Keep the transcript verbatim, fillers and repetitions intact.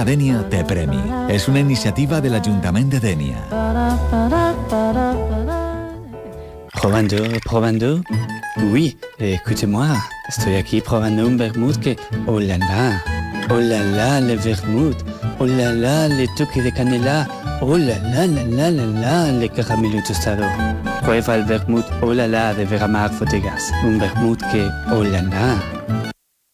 Bodega Denia te premi. Es una iniciativa del Ayuntamiento de Denia. Probando, probando. Oui, écoutez-moi. Estoy aquí probando un vermouth que... Oh la la. Oh la la, le vermouth. Oh la la, le toque de canela. Oh la la, la la la la, le caramelo tostado. Prueba el vermouth Oh la la de Veramark Bodegas. Un vermouth que... Oh la la.